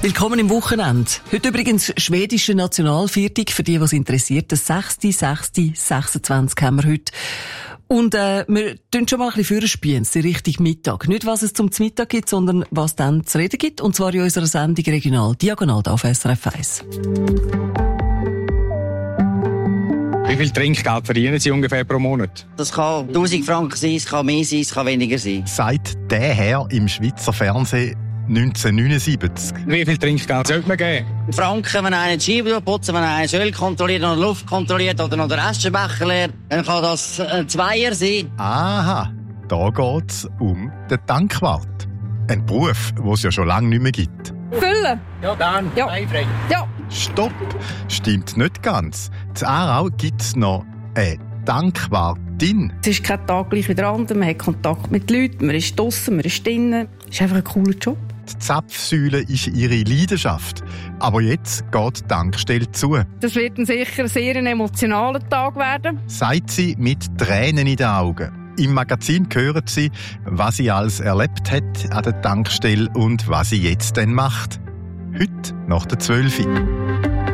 Willkommen im Wochenende. Heute übrigens schwedische Nationalviertag, für die, was interessiert. Das 6.6.26 haben wir heute. Und wir tun schon mal ein bisschen vorspielen, Richtung Mittag. Nicht, was es zum Mittag gibt, sondern was dann zu reden gibt. Und zwar in unserer Sendung Regional Diagonal auf SRF 1. Wie viel Trinkgeld verdienen Sie ungefähr pro Monat? Das kann 1000 Franken sein, es kann mehr sein, es kann weniger sein. Sagt der Herr im Schweizer Fernsehen 1979. Wie viel Trinkgeld sollte man geben? Franken, wenn einer die Scheibe putzen, wenn einer das Öl kontrolliert oder Luft kontrolliert oder noch den Aschenbecher leert, dann kann das ein Zweier sein. Aha, da geht's um den Tankwart. Ein Beruf, den es ja schon lange nicht mehr gibt. Füllen? Ja, dann. Ja. Einfrei. Ja. Stopp! Stimmt nicht ganz. In Aarau gibt es noch eine Tankwartin. Es ist kein Tag gleich wie der andere. Man hat Kontakt mit Leuten, man ist draussen, man ist drinnen. Es ist einfach ein cooler Job. Die Zapfsäule ist ihre Leidenschaft. Aber jetzt geht die Tankstelle zu. Das wird ein sicher sehr emotionaler Tag werden. Sagt sie mit Tränen in den Augen. Im Magazin hören Sie, was sie alles erlebt hat an der Tankstelle und was sie jetzt denn macht. Heute nach der 12 Uhr.